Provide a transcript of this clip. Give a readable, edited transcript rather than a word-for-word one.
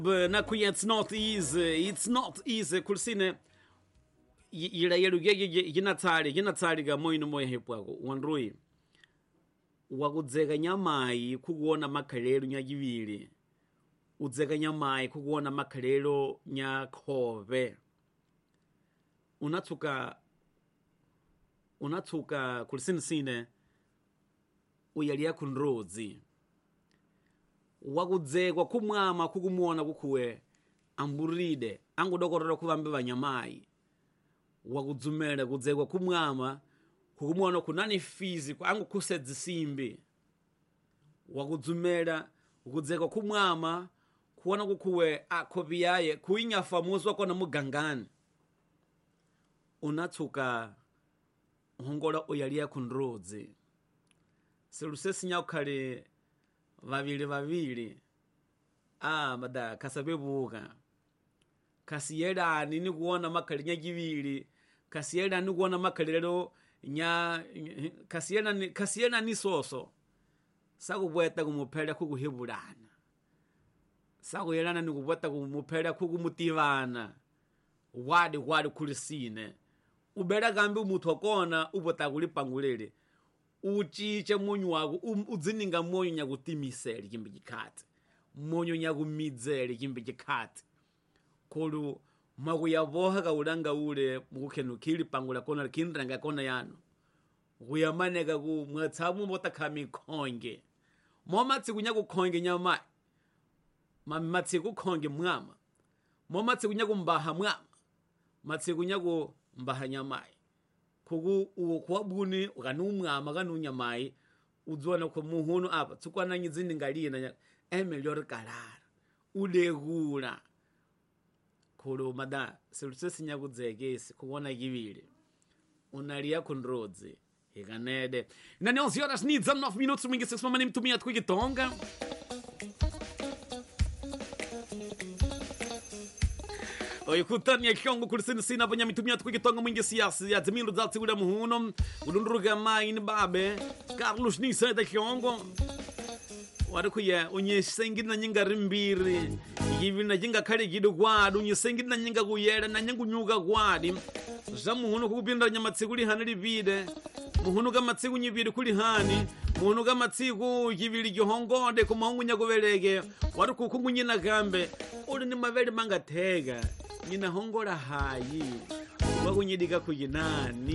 Nakuya it's not easy kulisine ila yelugege ginatari ga moyo moyo hepwako wanrui wakudzeka nyamayi kukuona makhalelo nyachivili udzeka nyamayi kukuona makhalelo nyakhove unatsuka kulisinasine uyaliya kunrodzi wakudzekwa kumwama kukumuona kukhuwe amburide angudokorera kuvambe vanyamayi wakudzumela kudzekwa kumwama kukumuona kunani fizi angukhusedzisimbi wakudzumela kudzekwa kumwama kuona kukhuwe akhopi yaye kuinyafamuzwa kona mugangani unatsuka hongola uyaliya kunrodzi selusesinyaukhale vavili mada kasabebuka kasiyelani ni kuona makhali nyachivili kasiyelani kuona makhalelo nya kasiyelani soso sakubweta kumuphela kukuhebulana sakuyelana ni kubweta kumuphela kukumutivana wadi kulisine ubela kambi umuthu akona ubota kulipangulele uchiche munyu wako udzininga monyo nyakutimisele chimbe chikhati monyo nyakumidzele chimbe chikhati kulu makuyavoha kaulanga ule mukukhenukili pangula kona kinranga kona yano kuyamaneka ku mwatsamu motakha khonge momatsi kunyakukhonge nyama mamatsi kukhonge mwama momatsi kunyakumbaha mwama matsi kunyakumbaha nyamayi kuku ukwabuni ukanumwama kanunyamayi udzona ko muhunu apa tsukwana nyizini ngalina emelior kalara udegula kholo mada selusesinya kudzekesi kuona kivile unaliya kunrodzi ikanede na 11 horas ni 19 minutos mwingi 6 mama nimtumia twikitonga oyikutania kiongo kulisinasina panya mitumia twikitonga mwingi siasi ya zimiru za tsiula muhuno ulunduruga maini babe Carlos Niseta kiongo warikuya unyesengi na nyinga rimbiri yivi na jinga kale gido gwadu unyesengi na nyinga kuyela na nyangu nyuga gwadi za muhuno kukupinda nyamatsikuli hanali vide muhuno kama tsiku nyiviri kuli hani muhuno kama tsiku yivili gihongode kumahungu nyakuvelege warikuku nyina gambe uli ni maveli mangatega nyina hongola hayi wakunyidika kuyinani